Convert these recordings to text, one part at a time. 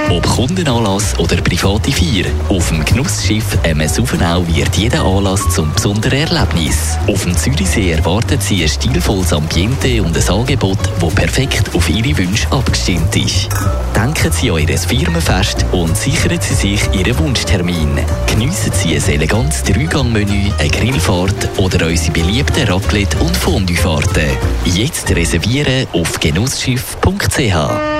Ob Kundenanlass oder private Feier, auf dem Genussschiff MS Uffenau wird jeder Anlass zum besonderen Erlebnis. Auf dem Zürichsee erwartet Sie ein stilvolles Ambiente und ein Angebot, das perfekt auf Ihre Wünsche abgestimmt ist. Denken Sie an Ihr Firmenfest und sichern Sie sich Ihren Wunschtermin. Geniessen Sie ein elegantes 3-Gang-Menü, eine Grillfahrt oder unsere beliebten Raclette- und Fondue-Fahrten. Jetzt reservieren auf genussschiff.ch.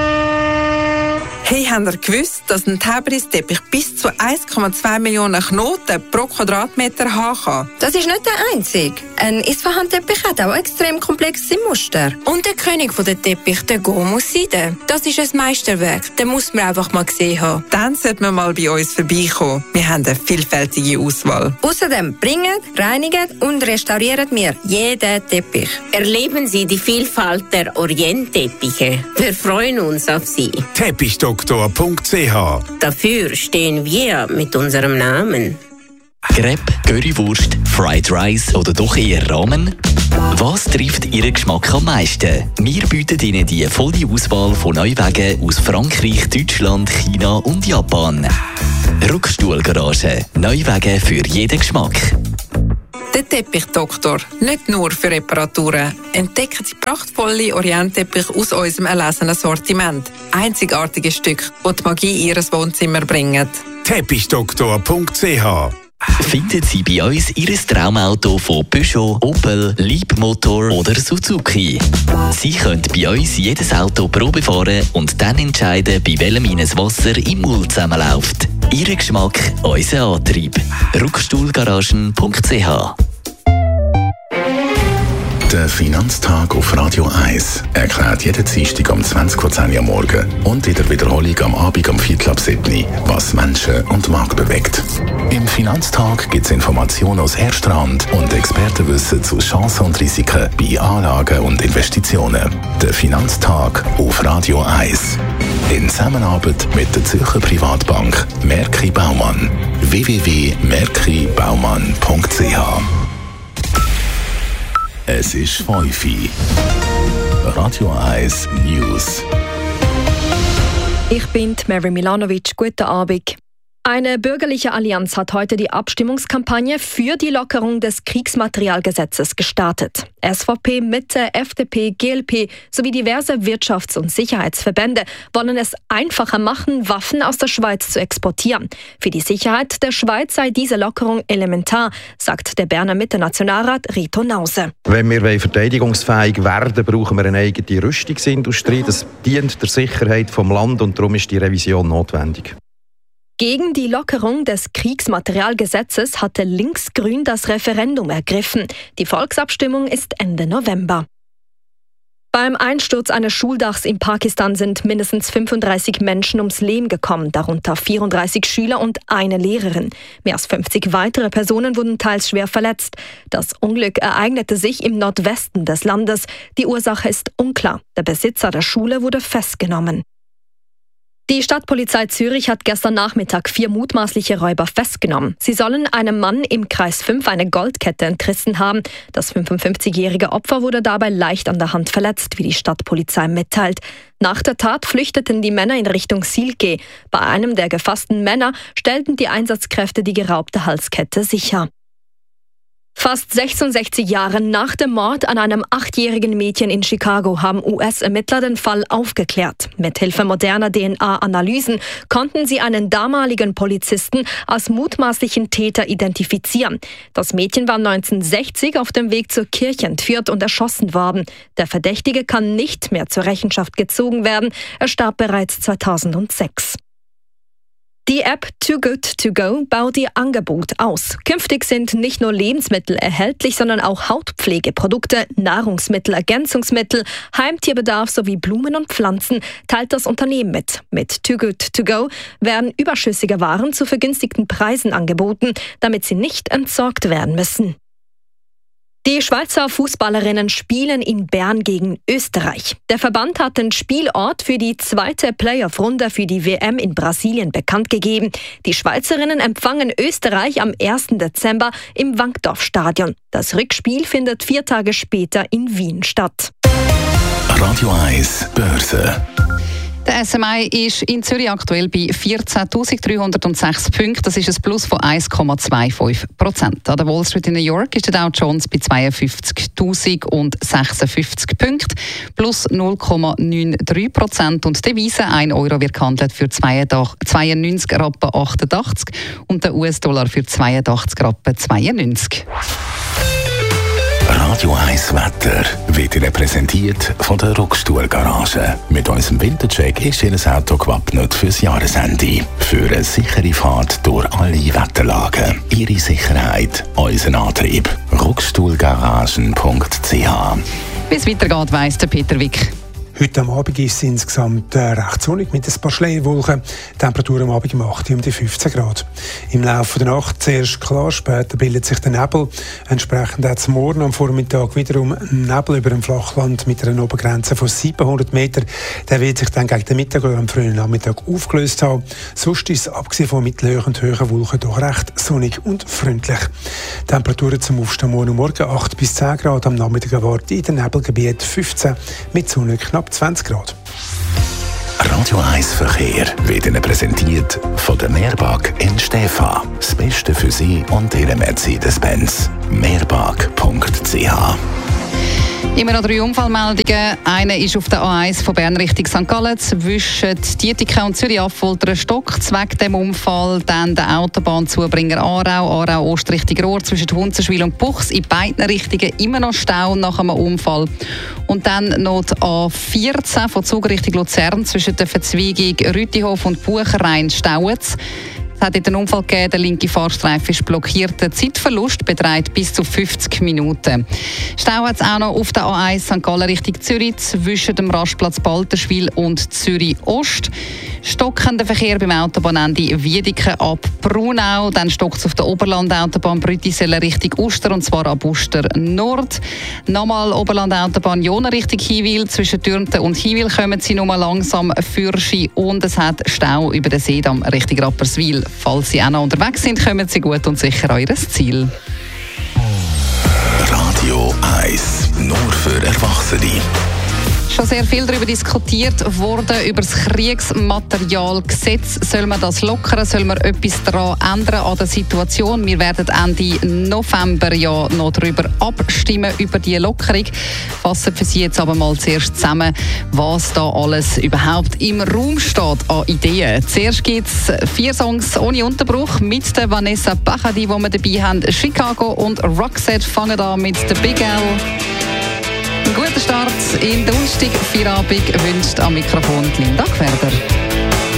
Hey, habt ihr gewusst, dass ein Tabristeppich bis zu 1,2 Millionen Knoten pro Quadratmeter haben kann? Das ist nicht der einzige. Ein Isfahan-Teppich hat auch extrem komplexes Muster. Und der König der Teppich, der Gomus Seide. Das ist ein Meisterwerk, den muss man einfach mal gesehen haben. Dann sollte man mal bei uns vorbeikommen. Wir haben eine vielfältige Auswahl. Außerdem bringen, reinigen und restaurieren wir jeden Teppich. Erleben Sie die Vielfalt der Orientteppiche. Wir freuen uns auf Sie. Teppichdoktor.ch. Dafür stehen wir mit unserem Namen. Crepe, Currywurst, Fried Rice oder doch eher Ramen? Was trifft Ihren Geschmack am meisten? Wir bieten Ihnen die volle Auswahl von Neuwagen aus Frankreich, Deutschland, China und Japan. Rückstuhlgarage. Neuwagen für jeden Geschmack. Der Teppichdoktor. Nicht nur für Reparaturen. Entdecken Sie prachtvolle Orientteppiche aus unserem erlesenen Sortiment. Einzigartige Stücke, die die Magie in Ihr Wohnzimmer bringen. Teppichdoktor.ch. Finden Sie bei uns Ihr Traumauto von Peugeot, Opel, Leapmotor oder Suzuki. Sie können bei uns jedes Auto Probe fahren und dann entscheiden, bei welchem Ihnen das Wasser im Mund zusammenläuft. Ihr Geschmack, unser Antrieb. Rückstuhlgaragen.ch. Der Finanztag auf Radio 1 erklärt jeden Dienstag um 20:10 Uhr morgen und in der Wiederholung am Abend um 6:45, was Menschen und Markt bewegt. Im Finanztag gibt es Informationen aus erster Hand und Expertenwissen zu Chancen und Risiken bei Anlagen und Investitionen. Der Finanztag auf Radio 1. In Zusammenarbeit mit der Zürcher Privatbank Merki Baumann. www.merkibaumann.ch. Es ist 5 Uhr. Radio 1 News. Ich bin Mary Milanovic. Guten Abend. Eine bürgerliche Allianz hat heute die Abstimmungskampagne für die Lockerung des Kriegsmaterialgesetzes gestartet. SVP, Mitte, FDP, GLP sowie diverse Wirtschafts- und Sicherheitsverbände wollen es einfacher machen, Waffen aus der Schweiz zu exportieren. Für die Sicherheit der Schweiz sei diese Lockerung elementar, sagt der Berner Mitte-Nationalrat Rito Nause. Wenn wir verteidigungsfähig werden, brauchen wir eine eigene Rüstungsindustrie. Das dient der Sicherheit des Landes und darum ist die Revision notwendig. Gegen die Lockerung des Kriegsmaterialgesetzes hatte Linksgrün das Referendum ergriffen. Die Volksabstimmung ist Ende November. Beim Einsturz eines Schuldachs in Pakistan sind mindestens 35 Menschen ums Leben gekommen, darunter 34 Schüler und eine Lehrerin. Mehr als 50 weitere Personen wurden teils schwer verletzt. Das Unglück ereignete sich im Nordwesten des Landes. Die Ursache ist unklar. Der Besitzer der Schule wurde festgenommen. Die Stadtpolizei Zürich hat gestern Nachmittag 4 mutmaßliche Räuber festgenommen. Sie sollen einem Mann im Kreis 5 eine Goldkette entrissen haben. Das 55-jährige Opfer wurde dabei leicht an der Hand verletzt, wie die Stadtpolizei mitteilt. Nach der Tat flüchteten die Männer in Richtung Silke. Bei einem der gefassten Männer stellten die Einsatzkräfte die geraubte Halskette sicher. Fast 66 Jahre nach dem Mord an einem 8-jährigen Mädchen in Chicago haben US-Ermittler den Fall aufgeklärt. Mithilfe moderner DNA-Analysen konnten sie einen damaligen Polizisten als mutmaßlichen Täter identifizieren. Das Mädchen war 1960 auf dem Weg zur Kirche entführt und erschossen worden. Der Verdächtige kann nicht mehr zur Rechenschaft gezogen werden. Er starb bereits 2006. Die App Too Good To Go baut ihr Angebot aus. Künftig sind nicht nur Lebensmittel erhältlich, sondern auch Hautpflegeprodukte, Nahrungsmittel, Ergänzungsmittel, Heimtierbedarf sowie Blumen und Pflanzen, teilt das Unternehmen mit. Mit Too Good To Go werden überschüssige Waren zu vergünstigten Preisen angeboten, damit sie nicht entsorgt werden müssen. Die Schweizer Fußballerinnen spielen in Bern gegen Österreich. Der Verband hat den Spielort für die zweite Playoff-Runde für die WM in Brasilien bekannt gegeben. Die Schweizerinnen empfangen Österreich am 1. Dezember im Wankdorf-Stadion. Das Rückspiel findet 4 Tage später in Wien statt. Radio 1 Börse. Der SMI ist in Zürich aktuell bei 14.306 Punkten. Das ist ein Plus von 1,25%. An der Wall Street in New York ist der Dow Jones bei 52.056 Punkten, plus 0,93%. Und die Devise 1 Euro wird gehandelt für 92 Rappen 88 und der US-Dollar für 82 Rappen 92. Radio 1 Wetter wird Ihnen präsentiert von der Rockstuhl-Garage. Mit unserem Wintercheck ist Ihr Auto gewappnet fürs Jahresende. Für eine sichere Fahrt durch alle Wetterlagen. Ihre Sicherheit, unser Antrieb. Rockstuhlgaragen.ch. Wie es weitergeht, weiss der Peter Wick. Heute am Abend ist es insgesamt recht sonnig mit ein paar Schleierwolken. Temperatur am Abend um 8 um die 15 Grad. Im Laufe der Nacht zuerst klar, später bildet sich der Nebel. Entsprechend hat es morgen am Vormittag wiederum Nebel über dem Flachland mit einer Obergrenze von 700 Meter. Der wird sich dann gegen den Mittag oder am frühen Nachmittag aufgelöst haben. Sonst ist es, abgesehen von mittelhohen und hohen Wolken, doch recht sonnig und freundlich. Temperaturen zum Aufstehen morgen 8 bis 10 Grad. Am Nachmittag erwartet in den Nebelgebiet 15 mit Sonne knapp 20 Grad. Radio 1 Verkehr wird Ihnen präsentiert von der Meerbag in Stäfa. Das Beste für Sie und Ihre Mercedes-Benz. Meerbag.ch. Immer noch 3 Unfallmeldungen. Eine ist auf der A1 von Bern Richtung St. Gallen zwischen Dietiken und Zürich-Affolter Stock. Wegen dem Unfall dann der Autobahnzubringer Aarau Ost Richtung Rohr zwischen Hunzenschwil und Buchs. In beiden Richtungen immer noch Stau nach einem Unfall. Und dann noch die A14 von Zug Richtung Luzern zwischen der Verzweigung Rütihof und Bucherrhein staut. Es hat einen Unfall gegeben, der linke Fahrstreifen ist blockiert. Der Zeitverlust beträgt bis zu 50 Minuten. Stau hat es auch noch auf der A1 St. Gallen Richtung Zürich zwischen dem Rastplatz Balterschwil und Zürich Ost. Stockender Verkehr beim Autobahnende Wiedeke ab Brunau. Dann stockt es auf der Oberlandautobahn Brütiselle Richtung Uster, und zwar ab Uster Nord. Nochmal Oberlandautobahn Jona Richtung Hiwil. Zwischen Dürnten und Hiwil kommen sie nur langsam Fürchi, und es hat Stau über den Seedamm Richtung Rapperswil. Falls Sie auch noch unterwegs sind, kommen Sie gut und sicher an Ihr Ziel. Radio 1, nur für Erwachsene. Schon sehr viel darüber diskutiert worden, über das Kriegsmaterialgesetz. Soll man das lockern? Soll man etwas daran ändern an der Situation? Wir werden Ende November ja noch darüber abstimmen, über die Lockerung. Fassen für Sie jetzt aber mal zuerst zusammen, was da alles überhaupt im Raum steht an Ideen. Zuerst gibt es 4 Songs ohne Unterbruch mit der Vanessa Paradis, die wir dabei haben. Chicago und Roxette fangen an mit der Big L. Einen guten Start in den Donnerstag. Feierabend wünscht am Mikrofon Linda Gwerder.